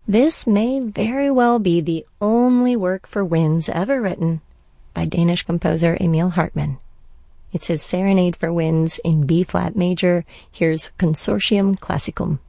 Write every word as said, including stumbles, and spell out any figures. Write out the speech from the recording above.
This may very well be the only work for winds ever written by Danish composer Emil Hartmann. It's his Serenade for Winds in B-flat major. Here's Consortium Classicum.